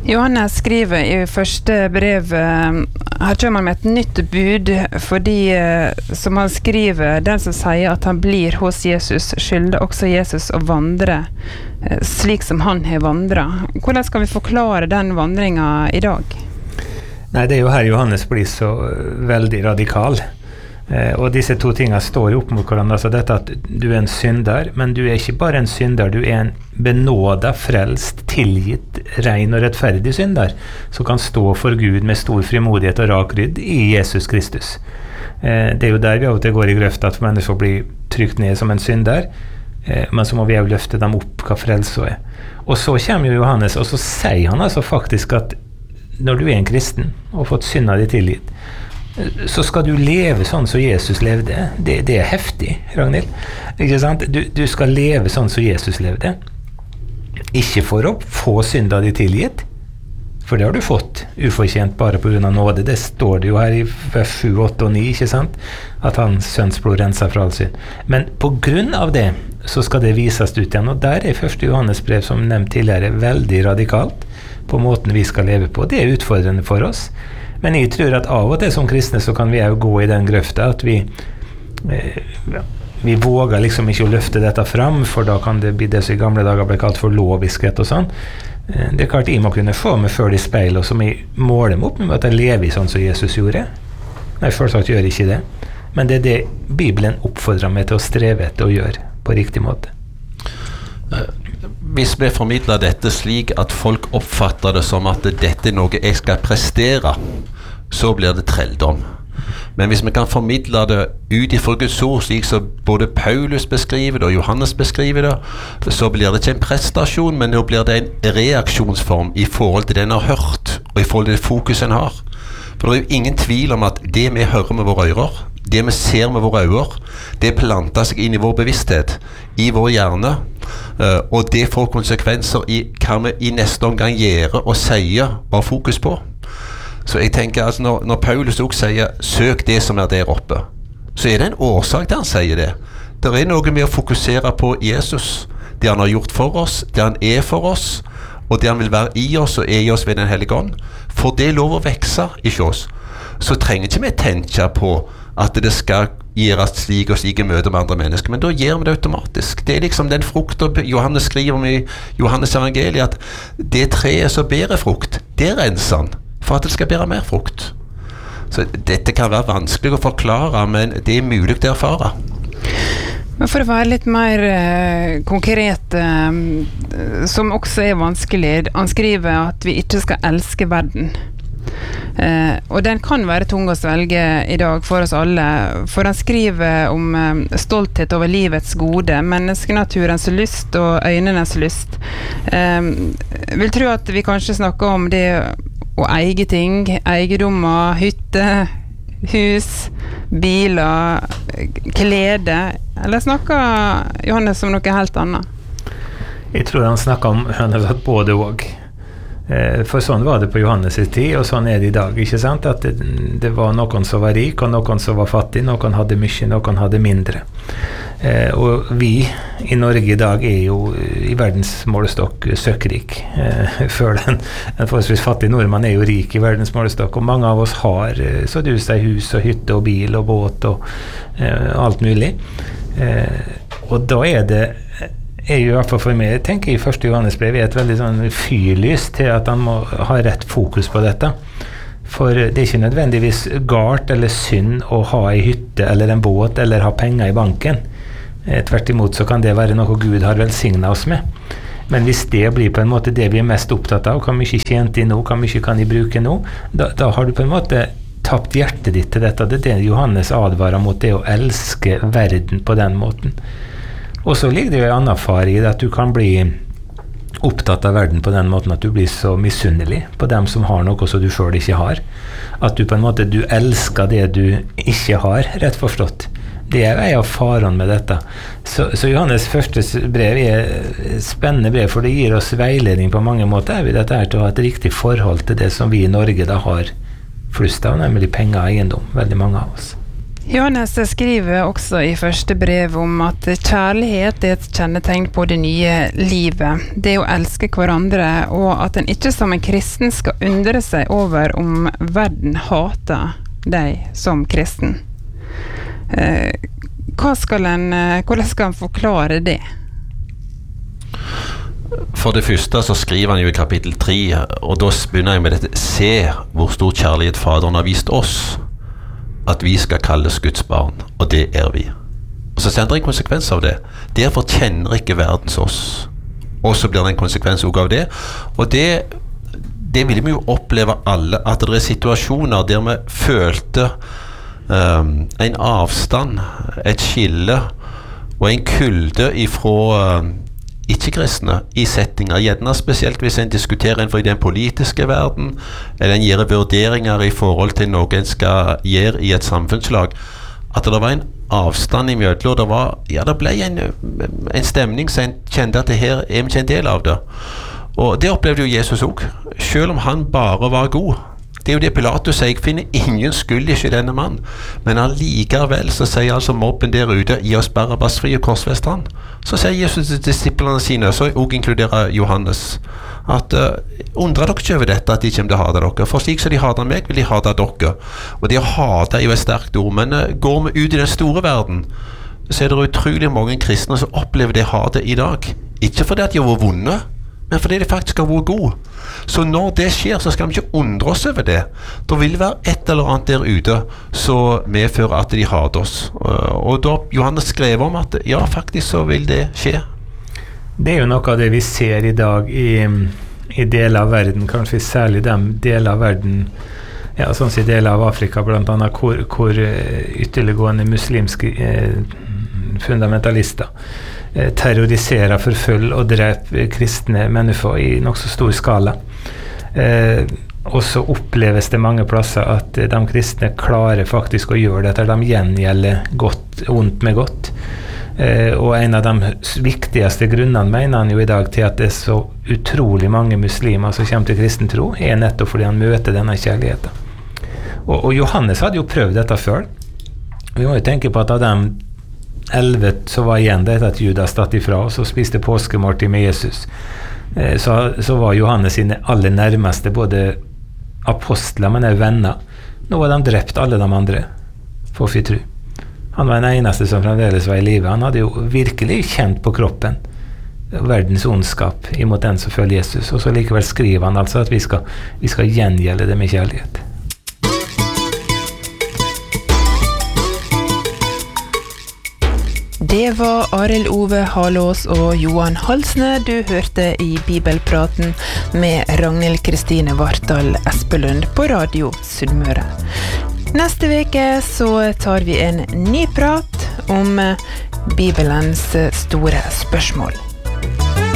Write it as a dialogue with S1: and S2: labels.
S1: Johannes skriver i første brev, her kommer han med et nytt bud, fordi som han skriver, den som sier at han blir hos Jesus, skylder også Jesus å vandre slik som han har vandret. Hvordan skal vi forklare den vandringen i dag?
S2: Nei, det jo her Johannes blir så veldig radikal. Og disse to tingene står opp mot hverandre, altså dette at du en synder, men du ikke bare en synder, du en benådet, frelst, tilgitt, ren og rettferdig synder, som kan stå for Gud med stor frimodighet og rak rygg i Jesus Kristus. Det jo der vi av og til går i grøfta, at mennesker blir trykt ned som en synder, men så må vi jo løfte dem opp hva frelse Og så kommer jo Johannes, og så sier han altså faktisk at når du en kristen og fått synda di tilgitt, så skal du leve sånn som Jesus levde. Det heftig, Ragnhild. Ikke sant? Du skal leve sånn som Jesus levde. Ikke for å få synda di tilgitt, for det har du fått ufortjent bare på grunn av nåde. Det står det jo her i vers 7, 8 og 9, ikke sant? At hans sønns blod renser fra all synd. Men på grunn av det, så skal det vises ut igjen. Og der første Johannes brev, som nevnt tidligere, veldig radikalt på måten vi skal leve på. Det utfordrende for oss. Men jeg tror at av og til som kristne så kan vi jo gå i den grøfta at vi våger liksom ikke å løfte dette fram, for da kan det bli det som i gamle dager ble kalt for loviskhet og sånn. Det klart jeg må kunne få meg før i speil, og som jeg måler meg opp med at jeg lever i sånn som Jesus gjorde. Nei, selvsagt gjør jeg ikke det. Men det det Bibelen oppfordrer meg til å streve etter å gjøre på riktig måte.
S3: Hvis vi formidler dette slik at folk oppfatter det som at dette noe jeg skal prestere, så blir det trelldom. Men hvis vi kan formidle det ut ifra Guds ord, slik som både Paulus beskriver det og Johannes beskriver det, så blir det ikke en prestasjon, men nå blir det en reaksjonsform i forhold til det en har hørt, og i forhold til det fokus en har. For det jo ingen tvil om at det vi hører med våre ører, det vi ser med våre øyne, det planter seg inn i vår bevissthet, i vår hjerne, og det får konsekvenser i hva vi i neste omgang gjør og sier og har fokus på. Så jeg tenker altså når Paulus også sier søk det som der oppe, så det en årsak til han sier det. Det noe med å fokusere på Jesus, det han har gjort for oss, det han for oss, og det han vil være i oss og i oss ved den hellige ånd. For det lov å vekse i oss, så trenger ikke vi tenke på at det skal gjøres slik og slik i møte med andre mennesker, men da gjør vi det automatisk. Det liksom den frukt Johannes skriver om i Johannes evangeliet, at det treet som bærer frukt, det renser han for at det skal bære mer frukt. Så dette kan være vanskelig å forklare, men det mulig å erfare.
S1: Men for å være litt mer konkret, som også vanskelig, han skriver at vi ikke skal elske verden. Og den kan være tung å svelge i dag for oss alle, for han skriver om stolthet over livets gode, menneskenaturens lyst og øynenes lyst. Vil tro at vi kanskje snakker om det å eie ting, eiendommer, hytte, hus, biler, klede, eller snakker Johannes om noe helt annet?
S2: Jeg tror han snakker om både og. For sånn var det på Johannes' tid, og sånn det i dag, ikke sant? At det var noen som var rik, og noen som var fattig, noen hadde mye, noen hadde mindre. Og vi i Norge i dag jo i verdens målestokk søkkrik. Før en forholdsvis fattig nordmann jo rik i verdens målestokk, og mange av oss har så du sier hus og hytte og bil og båt og alt mulig. Og da det jo i hvert fall for meg, jeg tenker i første Johannes brev et veldig sånn fyrlys til at han må ha rett fokus på dette. For det ikke nødvendigvis galt eller synd å ha en hytte eller en båt eller ha penger i banken. Tvert imot så kan det være noe Gud har velsignet oss med. Men hvis det blir på en måte det vi mest opptatt av, hvor mye tjent i nå, hvor mye kan de bruke nå, da har du på en måte tapt hjertet ditt til dette. Det det Johannes advarer mot, det å elske verden på den måten. Og så ligger det jo en annen fare i det at du kan bli opptatt av verden på den måten at du blir så misunnelig på dem som har noe som du selv ikke har. At du på en måte, du elsker det du ikke har, rett forstått. Det en av farene med dette. Så Johannes første brev spennende brev, for det gir oss veiledning på mange måter. Dette til å ha et riktig forhold til det som vi i Norge da har flust av, nemlig penger og eiendom, veldig mange av oss.
S1: Johannes skriver også i første brev om at kjærlighet er et kjennetegn på det nye livet. Det å elske hverandre, og at en ikke som en kristen skal undre seg over om verden hater deg som kristen. Hvordan skal en forklare det?
S3: For det første så skriver han jo i kapittel 3, og da begynner jeg med dette: se hvor stor kjærlighet Faderen har vist oss, at vi skal kalles Guds barn, og det er vi. Og så sender jeg en konsekvens av det. Derfor kjenner ikke verdens oss. Og så blir det en konsekvens også av det. Og det vil vi jo oppleve alle, at det er situasjoner der vi følte en avstand, et skille og en kulde ifra ikke-kristne i settinger, gjerne spesielt hvis en diskuterer innenfor i den politiske verden, eller en gjør vurderinger i forhold til noe en skal gjøre i et samfunnslag, at det var en avstand i møtet, og det ble en stemning som en kjente at det her er ikke en del av det. Og det opplevde jo Jesus også, selv om han bare var god. Det er jo det Pilatus sier: jeg finner ingen skyld i denne mann, men allikevel så sier altså mobben der ute: gi oss Barabbas fri og korsfest han. Så sier Jesus til disiplene sine, så også inkluderer Johannes, at undrer dere ikke over dette, at de kommer til å hate dere, for slik som de hater meg, vil de hate dere. Og det å hate er jo et sterkt ord, men går vi ut i den store verden, så er det utrolig mange kristne som opplever det hatet i dag. Ikke fordi at de har vært vonde, men fordi det faktisk har vært god. Så når det skjer, så skal vi ikke undre oss over det. Da vil det være et eller annet der ute som medfører at de hater oss. Og da Johannes skrev om at ja, faktisk så vil det skje.
S2: Det er jo noe av det vi ser i dag i deler av verden, kanskje særlig de deler av verden, ja, sånn som i deler av Afrika blant annet, hvor ytterliggående muslimske fundamentalister terroriserer, forfølger og dreper kristne mennesker i nok så stor skala. Og så oppleves det mange plasser at de kristne klarer faktisk å gjøre dette. De gjengjelder ondt med godt. Og en av de viktigste grunnene, mener han jo i dag, til at det er så utrolig mange muslimer som kommer til kristen tro, er nettopp fordi han møter denne kjærligheten. Og Johannes hadde jo prøvd dette før. Vi må jo tenke på at av dem 11 så var igjen det at Judas datt ifra, og så spiste påskemåltid med Jesus. Så var Johannes sine aller nærmeste, både apostler, men også venner. Nå var de drept, alle de andre, får vi tro. Han var den eneste som fremdeles var i livet. Han hadde jo virkelig kjent på kroppen verdens ondskap imot den som følger Jesus, og så likevel skriver han altså at vi skal gjengjelde det med kjærlighet.
S1: Det var Arild Ove Halås og Johan Halsne du hørte i Bibelpraten med Ragnhild Kristine Vartdal Espelund på Radio Sunnmøre. Neste veke så tar vi en ny prat om Bibelens store spørsmål.